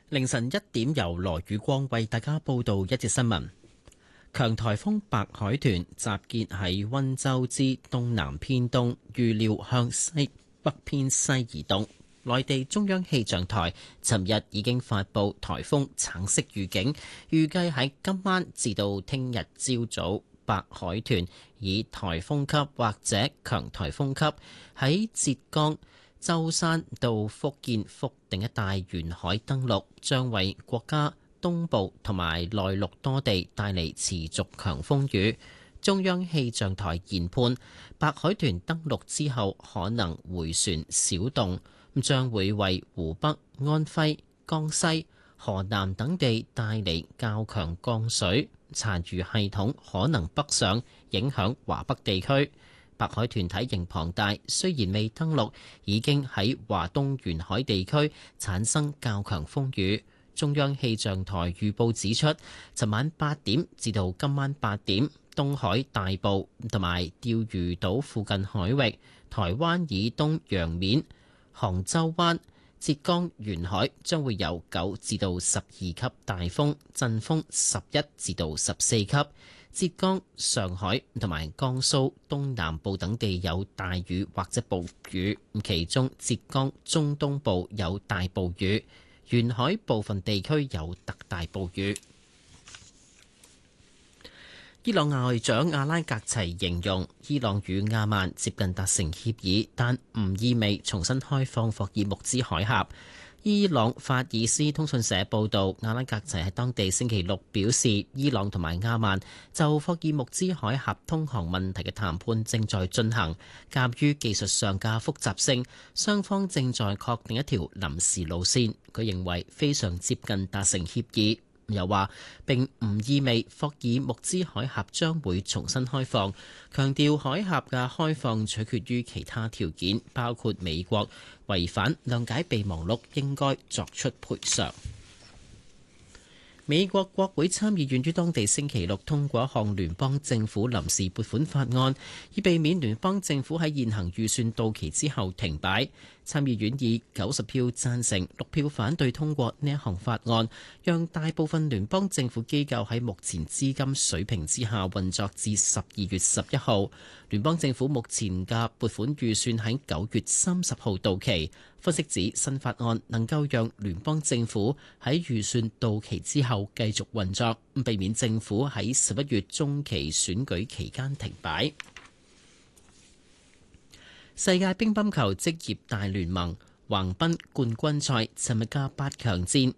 凌晨1點，由羅宇光為大家報道一節新聞。強颱風白海豚集結喺溫州之東南偏東，預料向西北偏西移動。內地中央氣象台尋日已經發布颱風橙色預警，預計喺今晚至到聽日朝早，白海豚以颱風級或者強颱風級喺浙江舟山到福建福定一帶沿海登陸，將為國家東部同埋內陸多地帶嚟持續強風雨。中央氣象台研判，白海豚登陸之後可能回旋小動，將會為湖北、安徽、江西、河南等地帶嚟較強降水，殘餘系統可能北上，影響華北地區。白海豚體型龐大，雖然未登陸，已經喺華東沿海地區產生較強風雨。中央氣象台預報指出，尋晚8點至到今晚8點，東海大部同埋釣魚島附近海域、台灣以東洋面、杭州灣、浙江沿海將會有9至到12級大風，陣風11至到14級。浙江、上海同埋江蘇東南部等地有大雨或者暴雨，其中浙江中東部有大暴雨，沿海部分地區有特大暴雨。伊朗外長阿拉格齊形容，伊朗與阿曼接近達成協議，但唔意味重新開放霍爾木茲海峽。伊朗法爾斯通訊社報導，阿拉格齊喺當地星期六表示，伊朗同埋阿曼就霍爾木茲海峽通航問題嘅談判正在進行，鑑於技術上嘅複雜性，雙方正在確定一條臨時路線。佢認為非常接近達成協議。又話並唔意味霍爾木茲海峽將會重新開放，強調海峽嘅開放取決於其他條件，包括美國違反諒解備忘錄應該作出賠償。美國國會參議院於當地星期六通過一項聯邦政府臨時撥款法案，以避免聯邦政府喺現行預算到期之後停擺。參議院以90票贊成、6票反對通過呢一項法案，讓大部分聯邦政府機構喺目前資金水平之下運作至12月11號。聯邦政府目前嘅撥款預算喺9月30號到期。分析指新法案能夠讓聯邦政府喺預算到期之後繼續運作，避免政府喺11月中期選舉期間停擺。世界乒乓球職業大聯盟橫濱冠軍賽尋日嘅8強戰，